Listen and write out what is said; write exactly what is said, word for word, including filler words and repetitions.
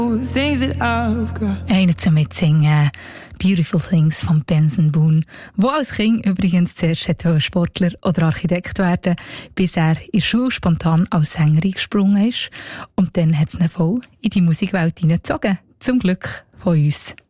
Einer zum Mitsingen «Beautiful Things» von Benson Boone, wo als Kind übrigens zuerst Sportler oder Architekt werden, bis er in der Schule spontan als Sänger eingesprungen ist. Und dann hat es ihn voll in die Musikwelt hineingezogen. Zum Glück von uns.